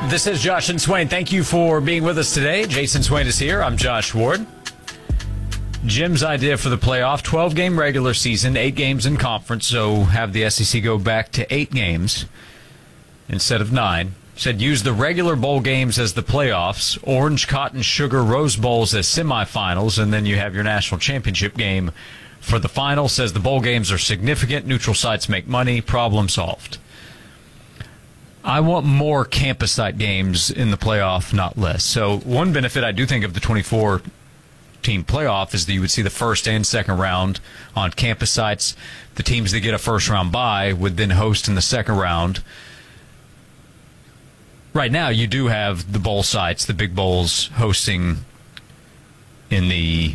This is Josh and Swain. Thank you for being with us today. Jason Swain is here. I'm Josh Ward. Jim's idea for the playoff, 12-game regular season, 8 games in conference, so have the SEC go back to 8 games instead of 9. Said use the regular bowl games as the playoffs, Orange, Cotton, Sugar, Rose Bowls as semifinals, and then you have your national championship game for the final. Says the bowl games are significant, neutral sites make money, problem solved. I want more campus site games in the playoff, not less. So one benefit I do think of the 24-team playoff is that you would see the first and second round on campus sites. The teams that get a first-round bye would then host in the second round. Right now, you do have the bowl sites, the big bowls, hosting in the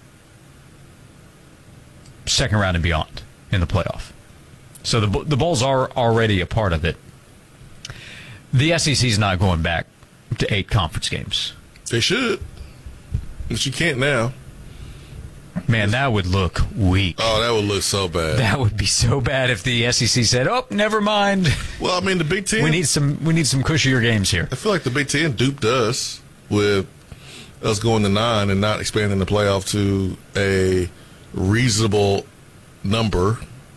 second round and beyond in the playoff. So the bowls are already a part of it. The SEC is not going back to 8 conference games. They should, but you can't now. Man, that would look weak. Oh, that would look so bad. That would be so bad if the SEC said, "Oh, never mind." Well, I mean, the Big Ten. We need some cushier games here. I feel like the Big Ten duped us with us going to 9 and not expanding the playoff to a reasonable number,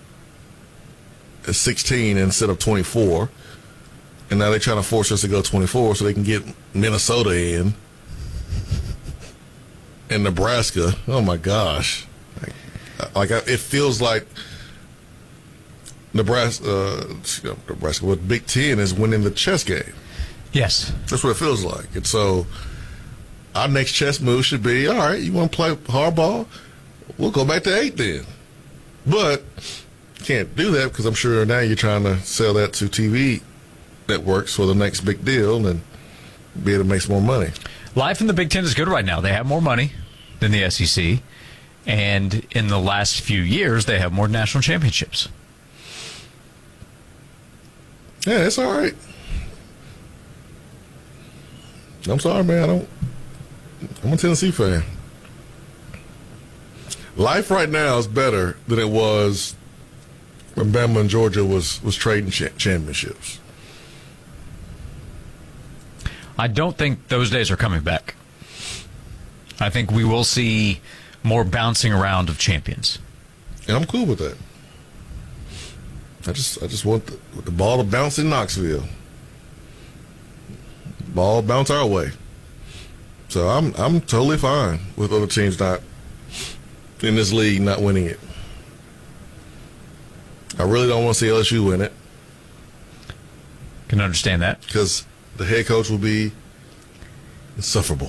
16 instead of 24. And now they're trying to force us to go 24 so they can get Minnesota in and Nebraska. Oh, my gosh. It feels like Nebraska, with Big Ten is winning the chess game. Yes. That's what it feels like. And so our next chess move should be, all right, you want to play hardball? We'll go back to 8 then. But you can't do that because I'm sure now you're trying to sell that to TV networks for the next big deal and be able to make some more money. Life in the Big Ten is good right now. They have more money than the SEC, and in the last few years, they have more national championships. Yeah, it's all right. I'm sorry, man. I'm a Tennessee fan. Life right now is better than it was when Bama and Georgia was trading championships. I don't think those days are coming back. I think we will see more bouncing around of champions. And I'm cool with that. I just want the ball to bounce in Knoxville. Ball bounce our way. So I'm totally fine with other teams not in this league not winning it. I really don't want to see LSU win it. Can understand that. Because the head coach will be insufferable.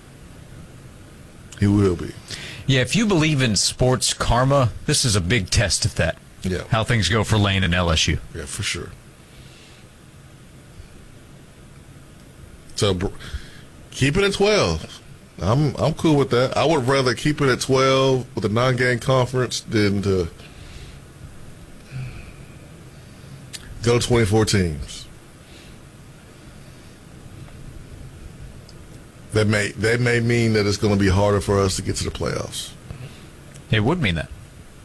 He will be. Yeah, if you believe in sports karma, this is a big test of that. Yeah. How things go for Lane and LSU. Yeah, for sure. So keep it at 12. I'm cool with that. I would rather keep it at 12 with a 9-game conference than to go 24 teams. That may mean that it's going to be harder for us to get to the playoffs. It would mean that.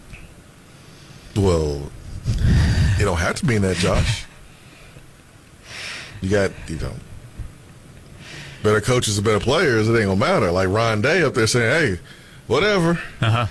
Well, it don't have to mean that, Josh. You got, better coaches and better players. It ain't going to matter. Like Ryan Day up there saying, hey, whatever. Uh-huh.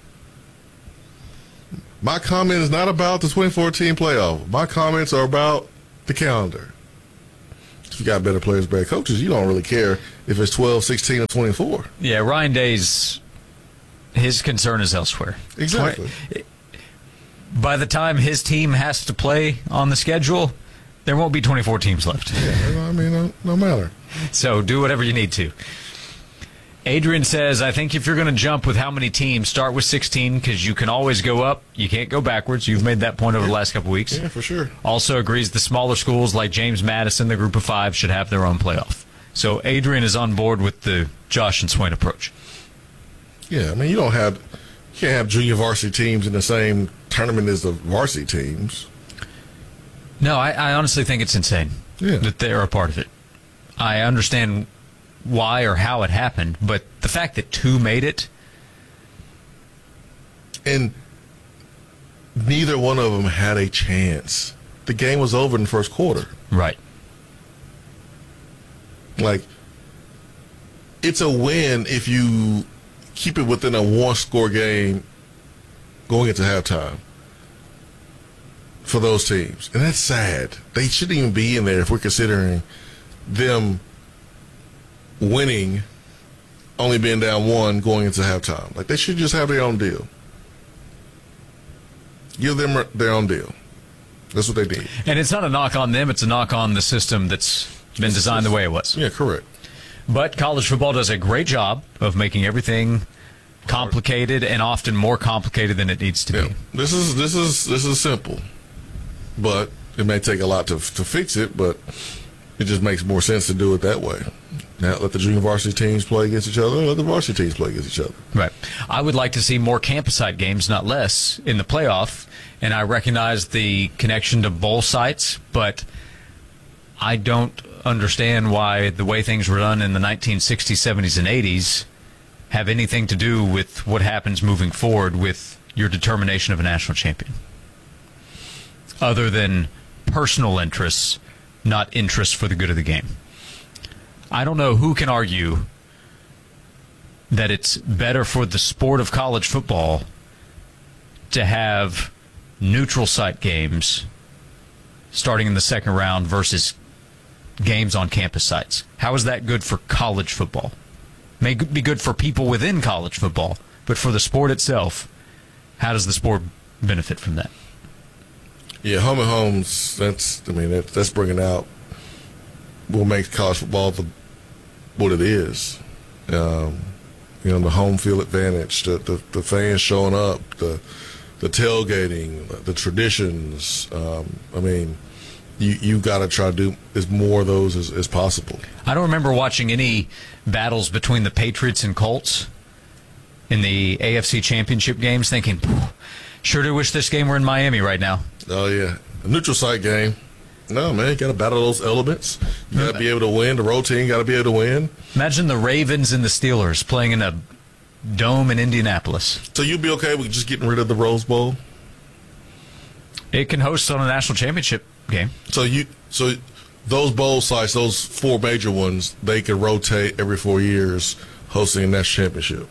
My comment is not about the 2014 playoff. My comments are about the calendar. If you got better players, better coaches, you don't really care if it's 12, 16, or 24. Yeah, Ryan Day's his concern is elsewhere. Exactly. By the time his team has to play on the schedule, there won't be 24 teams left. Yeah, I mean, no matter. So do whatever you need to. Adrian says, I think if you're going to jump with how many teams, start with 16 because you can always go up. You can't go backwards. You've made that point over the last couple of weeks. Yeah, for sure. Also agrees the smaller schools like James Madison, the group of 5, should have their own playoff. So Adrian is on board with the Josh and Swain approach. Yeah, I mean, you can't have junior varsity teams in the same tournament as the varsity teams. No, I honestly think it's insane that they're a part of it. I understand why or how it happened, but the fact that 2 made it. And neither one of them had a chance. The game was over in the first quarter. Right. Like, it's a win if you keep it within a one-score game going into halftime for those teams. And that's sad. They shouldn't even be in there if we're considering them winning, only being down one going into halftime. Like, they should just have their own deal. Give them their own deal. That's what they need. And it's not a knock on them, it's a knock on the system that's been designed the way it was. Yeah, correct. But college football does a great job of making everything complicated and often more complicated than it needs to be. This is simple, but it may take a lot to fix it. But it just makes more sense to do it that way. Now let the junior varsity teams play against each other. Let the varsity teams play against each other. Right. I would like to see more campus-site games, not less, in the playoff. And I recognize the connection to bowl sites, but I don't understand why the way things were done in the 1960s, 70s, and 80s have anything to do with what happens moving forward with your determination of a national champion. Other than personal interests, not interests for the good of the game. I don't know who can argue that it's better for the sport of college football to have neutral site games starting in the second round versus games on campus sites. How is that good for college football? May be good for people within college football, but for the sport itself, how does the sport benefit from that? Yeah, home and homes. That's bringing out what makes college football what it is. The home field advantage, the fans showing up, the tailgating, the traditions. You got to try to do as more of those as possible. I don't remember watching any battles between the Patriots and Colts in the AFC Championship games thinking, sure do wish this game were in Miami right now. Oh, yeah. A neutral site game. No, man, you got to battle those elements. You got to be able to win. The road team got to be able to win. Imagine the Ravens and the Steelers playing in a dome in Indianapolis. So you'd be okay with just getting rid of the Rose Bowl? It can host on a national championship game. So those bowl sites, those four major ones, they could rotate every 4 years hosting a national championship.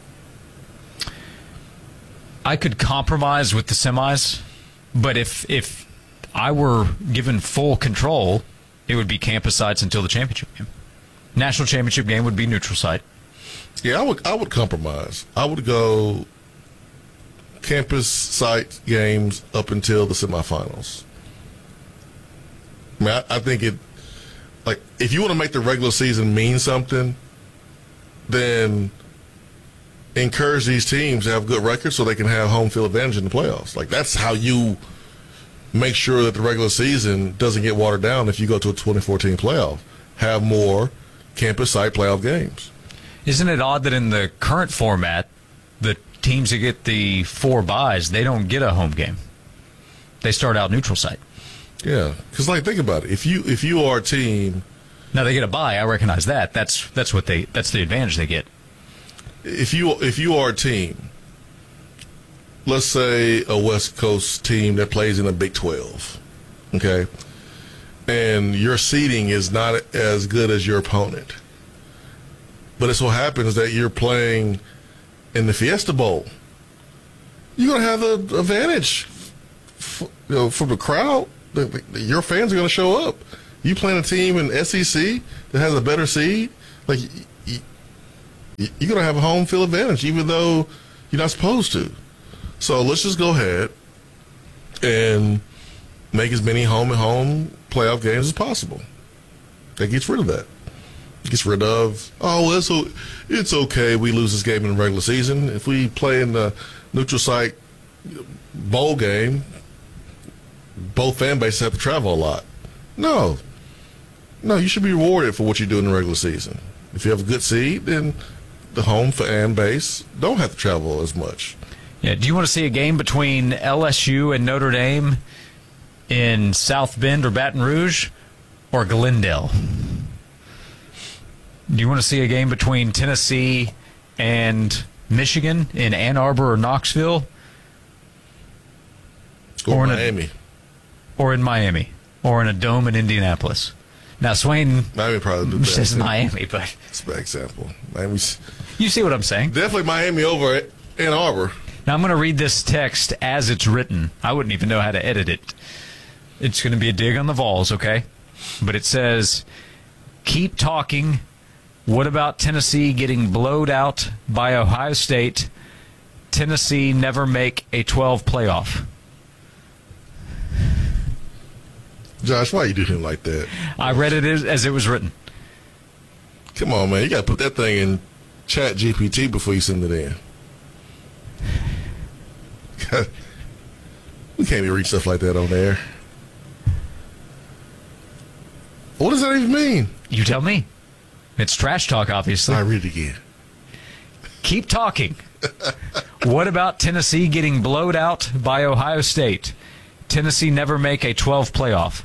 I could compromise with the semis, but if I were given full control, it would be campus sites until the championship game. National championship game would be neutral site. Yeah, I would compromise. I would go campus site games up until the semifinals. I mean, I think if you want to make the regular season mean something, then encourage these teams to have good records so they can have home field advantage in the playoffs. Like, that's how you make sure that the regular season doesn't get watered down if you go to a 2014 playoff. Have more campus site playoff games. Isn't it odd that in the current format, the teams that get the 4 byes, they don't get a home game? They start out neutral site. Yeah, because think about it. If you are a team, now they get a bye. I recognize that. That's the advantage they get. If you are a team, let's say a West Coast team that plays in the Big 12, okay, and your seeding is not as good as your opponent, but it so happens that you're playing in the Fiesta Bowl, you're going to have the advantage from the crowd. Your fans are going to show up. You playing a team in SEC that has a better seed, you're going to have a home field advantage, even though you're not supposed to. So let's just go ahead and make as many home-and-home playoff games as possible. That gets rid of that. It gets rid of, it's okay we lose this game in the regular season. If we play in the neutral site bowl game, both fan bases have to travel a lot. No, you should be rewarded for what you do in the regular season. If you have a good seed, then the home fan base don't have to travel as much. Yeah. Do you want to see a game between LSU and Notre Dame in South Bend or Baton Rouge or Glendale? Do you want to see a game between Tennessee and Michigan in Ann Arbor or Knoxville? Or Miami. Or in Miami. Or in a dome in Indianapolis? Now, Swain Miami probably do says that. Miami, but That's a bad example. Miami's you see what I'm saying. definitely Miami over Ann Arbor. Now, I'm going to read this text as it's written. I wouldn't even know how to edit it. It's going to be a dig on the Vols, okay? But it says, keep talking. What about Tennessee getting blowed out by Ohio State? Tennessee never make a 12 playoff. Josh, why you do him like that? I read it as it was written. Come on, man. You got to put that thing in Chat GPT before you send it in. We can't even read stuff like that on there. What does that even mean? You tell me. It's trash talk, obviously. I read it again. Keep talking. What about Tennessee getting blowed out by Ohio State? Tennessee never make a 12 playoff.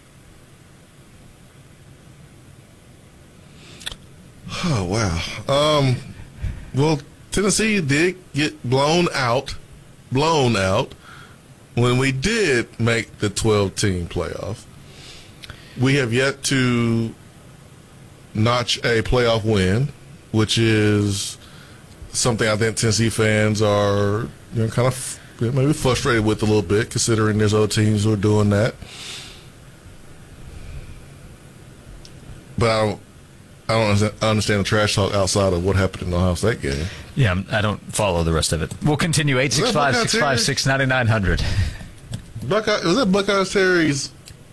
Oh, wow. Well, Tennessee did get blown out when we did make the 12-team playoff. We have yet to notch a playoff win, which is something I think Tennessee fans are kind of maybe frustrated with a little bit, considering there's other teams who are doing that. But I don't understand the trash talk outside of what happened in the Ohio State game. Yeah, I don't follow the rest of it. We'll continue. 865-656-9900. Was that Buckeye Terry's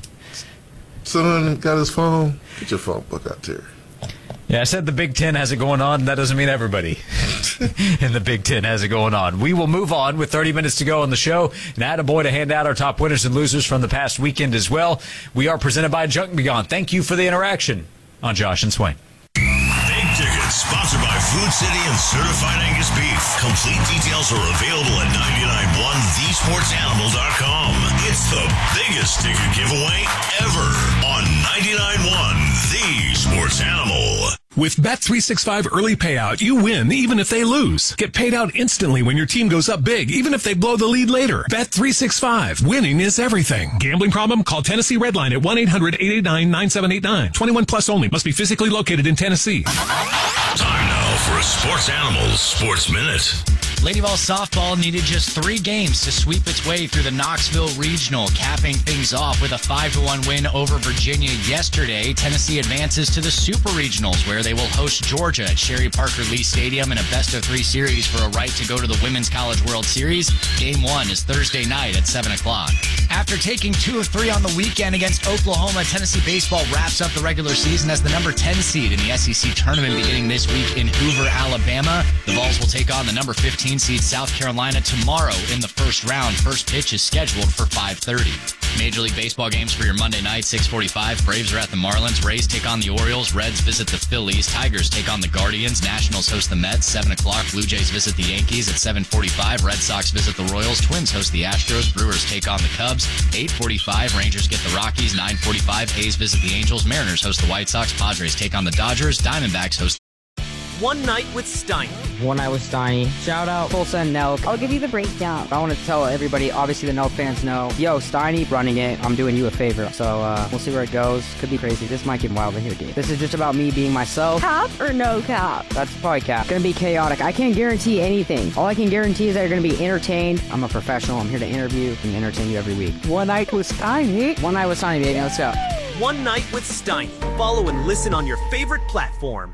son got his phone? Get your phone, Buckeye Terry. Yeah, I said the Big Ten has it going on. That doesn't mean everybody in the Big Ten has it going on. We will move on with 30 minutes to go on the show. And I had a boy to hand out our top winners and losers from the past weekend as well. We are presented by Junk and Beyond. Thank you for the interaction on Josh and Swain. Big Tickets, sponsored by Food City and Certified Angus Beef. Complete details are available at 991thesportsanimal.com. It's the biggest ticket giveaway ever on 99.1 The Sports Animal. With Bet365 early payout, you win even if they lose. Get paid out instantly when your team goes up big, even if they blow the lead later. Bet365. Winning is everything. Gambling problem? Call Tennessee Redline at 1-800-889-9789. 21 plus only. Must be physically located in Tennessee. Time now for a Sports Animals Sports Minute. Lady Vols softball needed just 3 games to sweep its way through the Knoxville Regional, capping things off with a 5-1 win over Virginia yesterday. Tennessee advances to the Super Regionals, where they will host Georgia at Sherry Parker Lee Stadium in a best-of-3 series for a right to go to the Women's College World Series. Game 1 is Thursday night at 7 o'clock. After taking 2 of 3 on the weekend against Oklahoma, Tennessee baseball wraps up the regular season as the number 10 seed in the SEC tournament beginning this week in Hoover, Alabama. The Vols will take on the number 15 seed South Carolina tomorrow in the first round. First pitch is scheduled for 5:30. Major League Baseball games for your Monday night, 6:45. Braves are at the Marlins. Rays take on the Orioles. Reds visit the Phillies. Tigers take on the Guardians. Nationals host the Mets. 7 o'clock. Blue Jays visit the Yankees at 7:45. Red Sox visit the Royals. Twins host the Astros. Brewers take on the Cubs. 8:45. Rangers get the Rockies. 9:45. A's visit the Angels. Mariners host the White Sox. Padres take on the Dodgers. Diamondbacks host One Night with Steiny. One Night with Steiny. Shout out Tulsa and Nelk. I'll give you the breakdown. I want to tell everybody, obviously the Nelk fans know, yo, Steiny running it, I'm doing you a favor. So we'll see where it goes. Could be crazy. This might get wild in here, dude. This is just about me being myself. Cap or no cap? That's probably cap. Gonna be chaotic. I can't guarantee anything. All I can guarantee is that you're gonna be entertained. I'm a professional. I'm here to interview and entertain you every week. One Night with Steiny. One Night with Steiny, baby. Let's go. One Night with Steiny. Follow and listen on your favorite platform.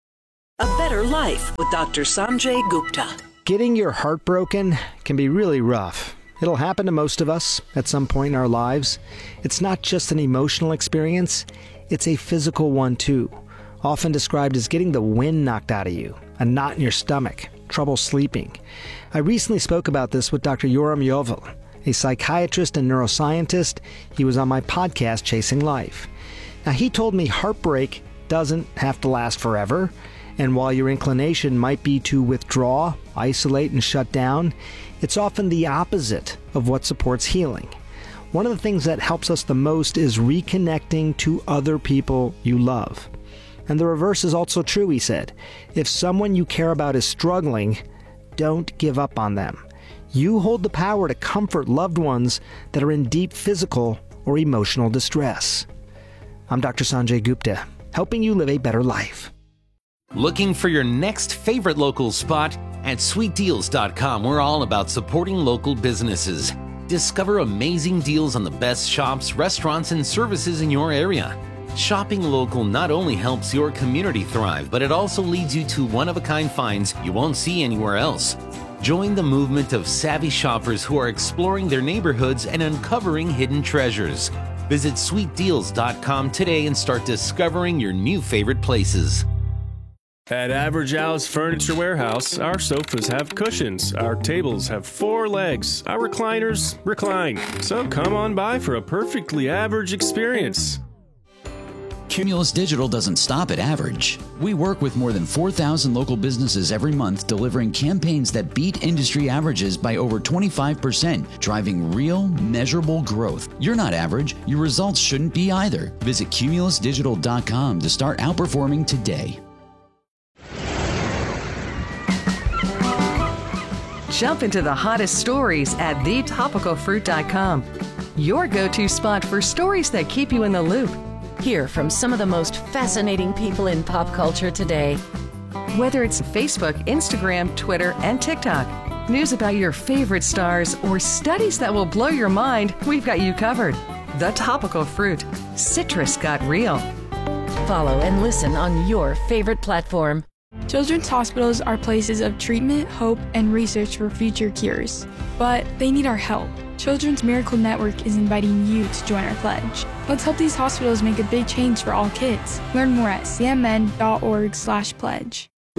A Better Life with Dr. Sanjay Gupta. Getting your heart broken can be really rough. It'll happen to most of us at some point in our lives. It's not just an emotional experience, it's a physical one too. Often described as getting the wind knocked out of you, a knot in your stomach, trouble sleeping. I recently spoke about this with Dr. Yoram Yovel, a psychiatrist and neuroscientist. He was on my podcast, Chasing Life. Now, he told me heartbreak doesn't have to last forever. And while your inclination might be to withdraw, isolate, and shut down, it's often the opposite of what supports healing. One of the things that helps us the most is reconnecting to other people you love. And the reverse is also true, he said. If someone you care about is struggling, don't give up on them. You hold the power to comfort loved ones that are in deep physical or emotional distress. I'm Dr. Sanjay Gupta, helping you live a better life. Looking for your next favorite local spot? At sweetdeals.com, we're all about supporting local businesses. Discover amazing deals on the best shops, restaurants, and services in your area. Shopping local not only helps your community thrive, but it also leads you to one-of-a-kind finds you won't see anywhere else. Join the movement of savvy shoppers who are exploring their neighborhoods and uncovering hidden treasures. Visit sweetdeals.com today and start discovering your new favorite places. At Average Al's Furniture Warehouse, our sofas have cushions, our tables have 4 legs, our recliners recline. So come on by for a perfectly average experience. Cumulus Digital doesn't stop at average. We work with more than 4,000 local businesses every month, delivering campaigns that beat industry averages by over 25%, driving real, measurable growth. You're not average. Your results shouldn't be either. Visit cumulusdigital.com to start outperforming today. Jump into the hottest stories at thetopicalfruit.com. Your go-to spot for stories that keep you in the loop. Hear from some of the most fascinating people in pop culture today. Whether it's Facebook, Instagram, Twitter, and TikTok, news about your favorite stars, or studies that will blow your mind, we've got you covered. The Topical Fruit. Citrus got real. Follow and listen on your favorite platform. Children's hospitals are places of treatment, hope, and research for future cures. But they need our help. Children's Miracle Network is inviting you to join our pledge. Let's help these hospitals make a big change for all kids. Learn more at cmn.org/pledge.